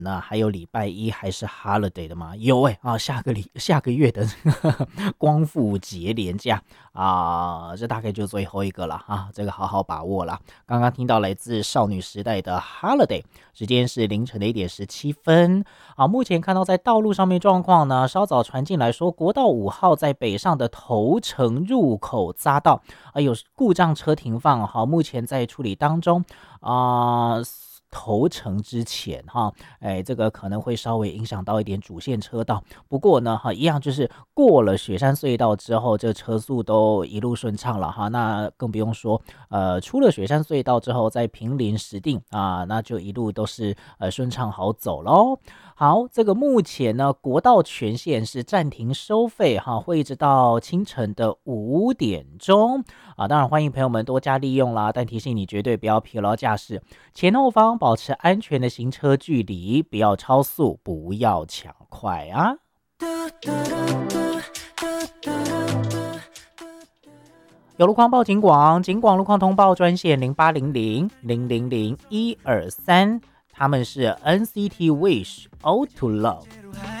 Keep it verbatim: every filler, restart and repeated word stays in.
那还有礼拜一还是 holiday 的吗？有哎、欸、啊，下个礼下个月的光复节连假啊，这大概就最后一个了啊，这个好好把握啦。刚刚听到来自少女时代的 holiday， 时间是凌晨的一点十七分啊。目前看到在道路上面状况呢，稍早传进来说，国道五号在北上的头城入口匝道啊有故障车停放，好，目前在处理当中啊。头城之前哈，哎，这个可能会稍微影响到一点主线车道。不过呢，哈，一样就是过了雪山隧道之后，这车速都一路顺畅了哈。那更不用说，呃，出了雪山隧道之后，在平林石碇啊，那就一路都是呃顺畅好走喽。好，这个目前呢，国道全线是暂停收费哈，会一直到清晨的五点钟啊。当然，欢迎朋友们多加利用啦，但提醒你绝对不要疲劳驾驶，前后方保持安全的行车距离，不要超速，不要抢快啊。有路况报警广，警广路况通报专线零八零零零零零一二三，他们是 N C T Wish All to Love。